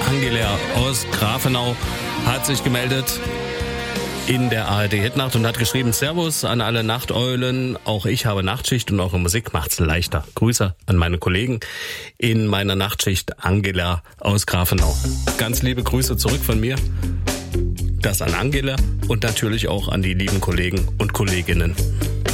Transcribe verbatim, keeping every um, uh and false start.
Angela aus Grafenau hat sich gemeldet in der A R D-Hitnacht und hat geschrieben: Servus an alle Nachteulen, auch ich habe Nachtschicht und eure Musik macht's leichter. Grüße an meine Kollegen in meiner Nachtschicht, Angela aus Grafenau. Ganz liebe Grüße zurück von mir. Das an Angela und natürlich auch an die lieben Kollegen und Kolleginnen.